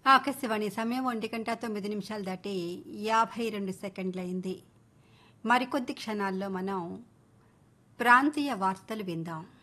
ఆకాశవాణి సమయం 1:09 దాటి 52 సెకండ్లయింది. మరికొద్ది క్షణాల్లో మనం ప్రాంతీయ వార్తలు విందాం.